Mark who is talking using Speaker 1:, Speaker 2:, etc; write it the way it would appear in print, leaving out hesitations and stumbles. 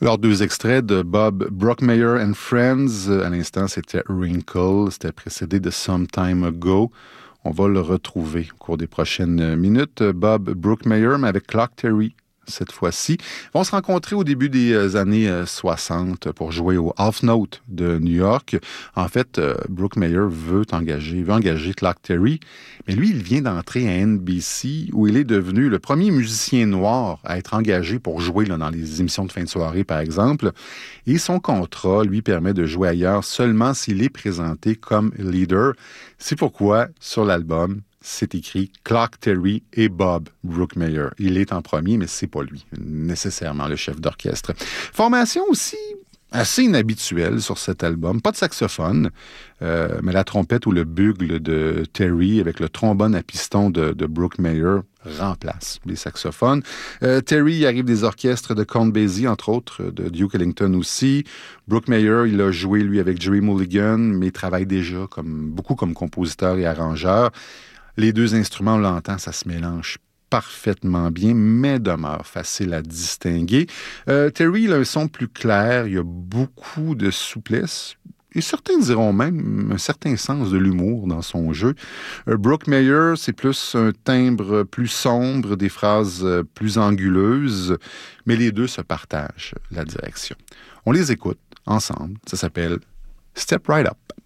Speaker 1: Alors, deux extraits de Bob Brookmeyer and Friends. À l'instant, c'était Wrinkle. C'était précédé de Some Time Ago. On va le retrouver au cours des prochaines minutes. Bob Brookmeyer, mais avec Clark Terry cette fois-ci. Ils vont se rencontrer au début des années 60 pour jouer au Half Note de New York. En fait, Brookmeyer veut engager Clark Terry, mais lui, il vient d'entrer à NBC où il est devenu le premier musicien noir à être engagé pour jouer là, dans les émissions de fin de soirée, par exemple. Et son contrat lui permet de jouer ailleurs seulement s'il est présenté comme leader. C'est pourquoi, sur l'album, c'est écrit Clark Terry et Bob Brookmeyer. Il est en premier, mais c'est pas lui, nécessairement le chef d'orchestre. Formation aussi assez inhabituelle sur cet album. Pas de saxophone, mais la trompette ou le bugle de Terry avec le trombone à piston de Brookmeyer remplace les saxophones. Terry arrive des orchestres de Count Basie, entre autres, de Duke Ellington aussi. Brookmeyer, il a joué, lui, avec Jerry Mulligan, mais travaille déjà beaucoup comme compositeur et arrangeur. Les deux instruments, on l'entend, ça se mélange parfaitement bien, mais demeure facile à distinguer. Terry, il a un son plus clair, il y a beaucoup de souplesse, et certains diront même un certain sens de l'humour dans son jeu. Brookmeyer, c'est plus un timbre plus sombre, des phrases plus anguleuses, mais les deux se partagent la direction. On les écoute ensemble, ça s'appelle Step Right Up.